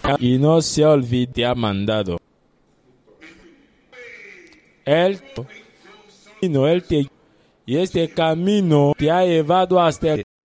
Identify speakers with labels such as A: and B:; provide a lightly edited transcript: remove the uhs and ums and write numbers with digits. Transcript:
A: y no se olvide, te ha mandado. Él te y este camino te ha llevado hasta el